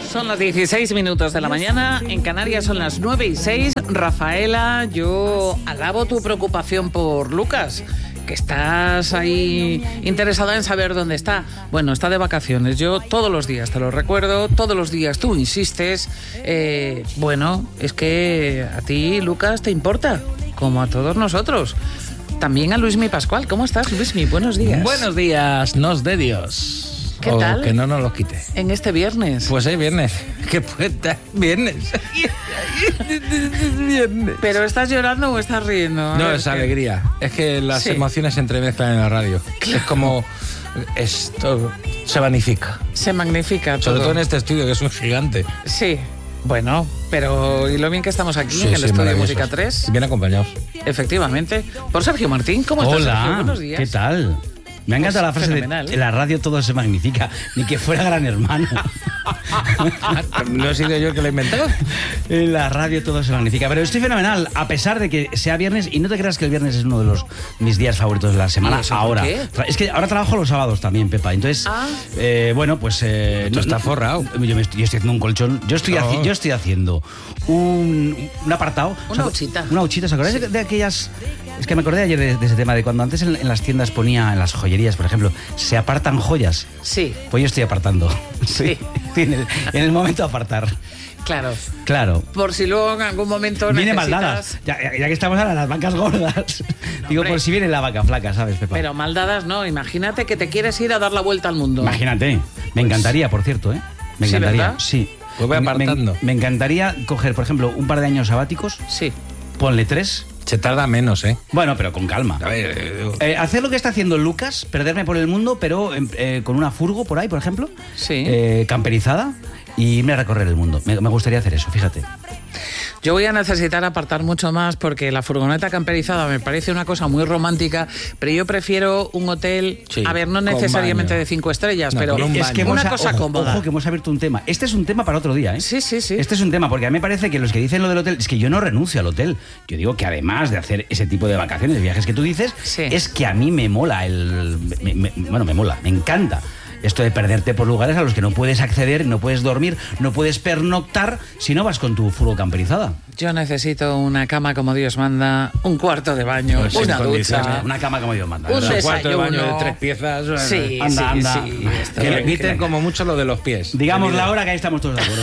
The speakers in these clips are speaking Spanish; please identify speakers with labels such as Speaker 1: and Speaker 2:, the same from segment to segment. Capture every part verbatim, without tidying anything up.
Speaker 1: Son las dieciséis minutos de la mañana, en Canarias son las nueve y seis. Rafaela, yo alabo tu preocupación por Lucas, que estás ahí interesada en saber dónde está. Bueno, está de vacaciones. Yo todos los días te lo recuerdo, todos los días tú insistes. Eh, bueno, es que a ti, Lucas, te importa, como a todos nosotros. También a Luismi Pascual. ¿Cómo estás, Luismi? Buenos días.
Speaker 2: Buenos días, nos de Dios.
Speaker 1: ¿Qué
Speaker 2: o
Speaker 1: tal?
Speaker 2: Que no nos lo quite.
Speaker 1: En este viernes.
Speaker 2: Pues es viernes. ¿Qué puta? Viernes. Viernes.
Speaker 1: ¿Pero estás llorando o estás riendo? A
Speaker 2: No,
Speaker 1: ver,
Speaker 2: es
Speaker 1: ¿qué?
Speaker 2: alegría. Es que las
Speaker 1: Sí.
Speaker 2: emociones se entremezclan en la radio.
Speaker 1: Claro.
Speaker 2: Es como... Esto se magnifica.
Speaker 1: Se magnifica todo.
Speaker 2: Sobre todo en este estudio, que es un gigante.
Speaker 1: Sí. Bueno, pero y lo bien que estamos aquí
Speaker 2: Sí,
Speaker 1: en el
Speaker 2: sí,
Speaker 1: estudio
Speaker 2: maravilloso.
Speaker 1: Música tres.
Speaker 2: Bien acompañados.
Speaker 1: Efectivamente. Por Sergio Martín. ¿Cómo estás, Sergio?
Speaker 3: Hola,
Speaker 1: Buenos días.
Speaker 3: ¿qué tal? Me ha encantado
Speaker 1: Pues
Speaker 3: la frase
Speaker 1: fenomenal.
Speaker 3: de en la radio todo se magnifica, ni que fuera Gran Hermano.
Speaker 2: ¿No he sido yo el que lo he inventado?
Speaker 3: En la radio todo se magnifica, pero estoy fenomenal, a pesar de que sea viernes, y no te creas que el viernes es uno de los mis días favoritos de la semana.
Speaker 1: ¿Y eso por
Speaker 3: ahora.
Speaker 1: qué?
Speaker 3: Tra- Es que ahora trabajo los sábados también, Pepa. Entonces,
Speaker 1: Ah.
Speaker 3: eh, bueno, pues eh,
Speaker 2: Tú estás forrado.
Speaker 3: Yo, me estoy, yo estoy haciendo un colchón. Yo estoy,
Speaker 2: No.
Speaker 3: haci- yo estoy haciendo un, un apartado.
Speaker 1: Una
Speaker 3: ¿Os acu-
Speaker 1: huchita.
Speaker 3: Una huchita. ¿Os acordáis de, de aquellas? Es que me acordé ayer de, de ese tema de cuando antes en, en las tiendas ponía, en las joyerías, por ejemplo, se apartan joyas.
Speaker 1: Sí,
Speaker 3: Pues yo estoy apartando.
Speaker 1: Sí.
Speaker 3: en, el, en el momento de apartar.
Speaker 1: claro.
Speaker 3: Claro.
Speaker 1: Por si luego en algún momento
Speaker 3: Viene
Speaker 1: necesitas...
Speaker 3: maldadas. Ya, ya que estamos ahora en las vacas gordas. Digo,
Speaker 1: Hombre.
Speaker 3: por si viene la vaca flaca, ¿sabes, Pepa?
Speaker 1: Pero maldadas no. Imagínate que te quieres ir a dar la vuelta al mundo.
Speaker 3: Imagínate. Me encantaría, por cierto, ¿eh? Me
Speaker 1: Sí,
Speaker 3: encantaría.
Speaker 1: ¿verdad?
Speaker 3: Sí.
Speaker 2: Pues ve
Speaker 3: Me- me-
Speaker 2: apartando.
Speaker 3: Me, encantaría coger, por ejemplo, un par de años sabáticos,
Speaker 1: Sí.
Speaker 3: ponle tres.
Speaker 2: Se tarda menos, ¿eh?
Speaker 3: Bueno, pero con calma.
Speaker 2: A ver... eh,
Speaker 3: Eh, hacer lo que está haciendo Lucas, perderme por el mundo, pero em, eh, con una furgo por ahí, por ejemplo,
Speaker 1: Sí.
Speaker 3: eh, camperizada, y irme a recorrer el mundo. Me, me gustaría hacer eso, fíjate.
Speaker 1: Yo voy a necesitar apartar mucho más porque la furgoneta camperizada me parece una cosa muy romántica, pero yo prefiero un hotel,
Speaker 2: Sí,
Speaker 1: a ver, no
Speaker 2: con
Speaker 1: necesariamente
Speaker 2: baño.
Speaker 1: de cinco estrellas,
Speaker 2: No,
Speaker 1: pero
Speaker 2: con un
Speaker 3: es
Speaker 2: baño.
Speaker 3: que hemos
Speaker 1: una
Speaker 3: a-
Speaker 1: cosa
Speaker 3: ojo,
Speaker 1: cómoda.
Speaker 3: Ojo, que hemos abierto un tema. Este es un tema para otro día, ¿eh?
Speaker 1: Sí, sí, sí.
Speaker 3: Este es un tema, porque a mí me parece que los que dicen lo del hotel, es que yo no renuncio al hotel. Yo digo que además de hacer ese tipo de vacaciones, de viajes que tú dices,
Speaker 1: Sí.
Speaker 3: es que a mí me mola el... me- me- bueno, me mola, me encanta. Esto de perderte por lugares a los que no puedes acceder, no puedes dormir, no puedes pernoctar si no vas con tu furgo camperizada.
Speaker 1: Yo necesito una cama como Dios manda, un cuarto de baño,
Speaker 2: Pues sin
Speaker 1: una
Speaker 2: condiciones.
Speaker 1: ducha.
Speaker 3: Una cama como Dios manda.
Speaker 1: Un
Speaker 3: ¿verdad?
Speaker 1: des-
Speaker 2: cuarto de baño
Speaker 1: desayuno.
Speaker 2: de tres piezas. bueno,
Speaker 1: Sí,
Speaker 3: Anda,
Speaker 1: sí,
Speaker 3: anda.
Speaker 1: sí. esto
Speaker 2: Que le
Speaker 1: es-
Speaker 2: quiten como mucho lo de los pies.
Speaker 3: Digamos
Speaker 2: Mira.
Speaker 3: la hora que ahí estamos todos de acuerdo.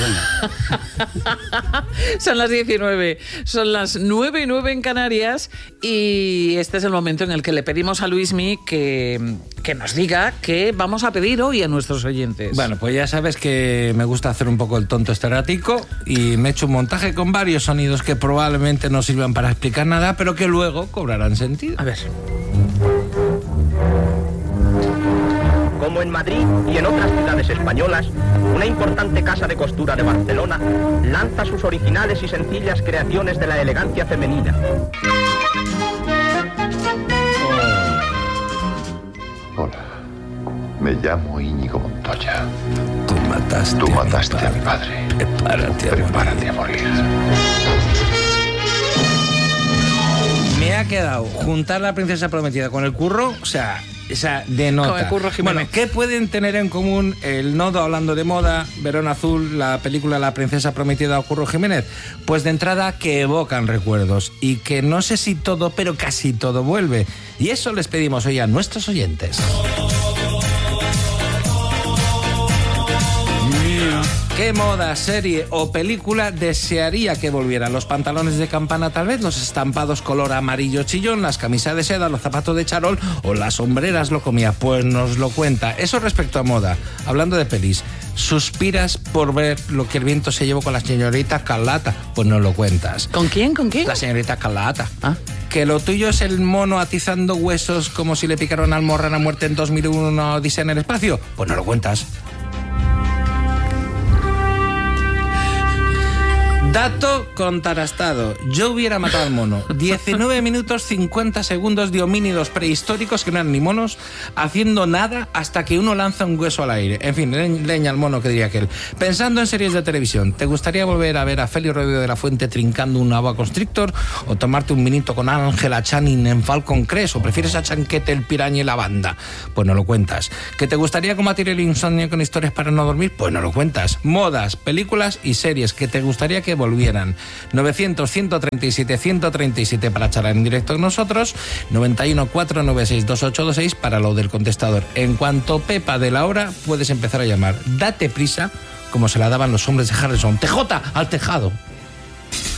Speaker 3: Venga.
Speaker 1: Son las diecinueve, son las nueve y nueve en Canarias y este es el momento en el que le pedimos a Luismi que, que nos diga qué vamos a pedir hoy a nuestros oyentes.
Speaker 2: Bueno, pues ya sabes que me gusta hacer un poco el tonto este ratico y me he hecho un montaje con varios sonidos que probablemente no sirvan para explicar nada, pero que luego cobrarán sentido.
Speaker 1: A ver.
Speaker 4: Como en Madrid y en otras ciudades españolas, una importante casa de costura de Barcelona lanza sus originales y sencillas creaciones de la elegancia femenina.
Speaker 5: Hola, me llamo Íñigo Montoya.
Speaker 2: Tú mataste,
Speaker 5: Tú mataste a mi padre.
Speaker 2: Prepárate a
Speaker 5: Prepárate a morir.
Speaker 2: Me ha quedado juntar la princesa prometida con el curro, o sea, esa de nota.
Speaker 1: Con el Curro Jiménez.
Speaker 2: Bueno, ¿qué pueden tener en común el Nodo hablando de moda, Verón Azul, la película La princesa prometida o Curro Jiménez? Pues de entrada que evocan recuerdos y que no sé si todo, pero casi todo vuelve. Y eso les pedimos hoy a nuestros oyentes. ¿Qué moda, serie o película desearía que volviera? Los pantalones de campana tal vez, los estampados color amarillo chillón, las camisas de seda, los zapatos de charol o las sombreras lo comía. Pues nos lo cuenta. Eso respecto a moda. Hablando de pelis, ¿suspiras por ver lo que el viento se llevó con la señorita Carlata? Pues nos lo cuentas.
Speaker 1: ¿Con quién? ¿Con quién?
Speaker 2: La señorita Carlata.
Speaker 1: Ah.
Speaker 2: ¿Que lo tuyo es el mono atizando huesos como si le picaron al Almorrana muerte en dos mil uno una odisea en el espacio? Pues no lo cuentas. Dato contrastado. Yo hubiera matado al mono. diecinueve minutos cincuenta segundos de homínidos prehistóricos que no eran ni monos, haciendo nada hasta que uno lanza un hueso al aire. En fin, leña al mono, que diría aquel. Pensando en series de televisión, ¿te gustaría volver a ver a Félix Rodríguez de la Fuente trincando un boa constrictor? ¿O tomarte un vinito con Ángela Channing en Falcon Crest? ¿O prefieres a Chanquete, el Piraña y la banda? Pues no lo cuentas. ¿Que te gustaría combatir el insomnio con historias para no dormir? Pues no lo cuentas. Modas, películas y series que te gustaría que volvieran. novecientos, ciento treinta y siete, ciento treinta y siete para charlar en directo con nosotros. noventa y uno, cuatrocientos noventa y seis, veintiocho veintiséis para lo del contestador. En cuanto Pepa de la hora, puedes empezar a llamar. Date prisa, como se la daban los hombres de Harrison. ¡T J al tejado!